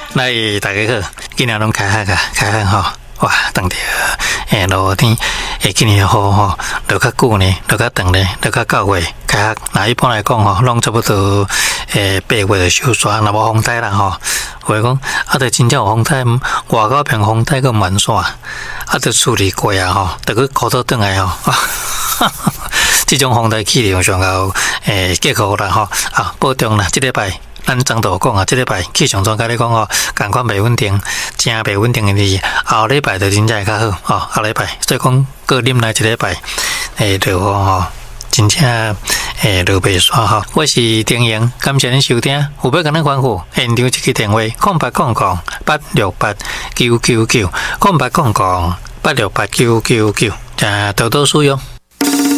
来大家好，今日拢开学啊，开学吼，哇，当着落天，今年雨吼落较久呢，落较长呢，落较9月开学。那一般来讲吼，拢差不多8月就收煞，若无风台啦吼。话讲啊，就真正有风台，外口片风台个蛮煞，啊，就处理过啊吼，就去考到转来吼。这种风台气流上到结合啦吼，啊，保重啦，这礼拜。咱张导讲啊，这礼拜气象专家咧讲哦，感觉袂稳定，真袂稳定的日，后礼拜就真正会较好哦。后礼拜，所以讲各啉来一礼拜，落雨吼，真正落袂煞吼。我是丁英，感谢恁收听。有要跟咱关乎，现场一个电话：0800-868-999，0800-868-999，多多使用。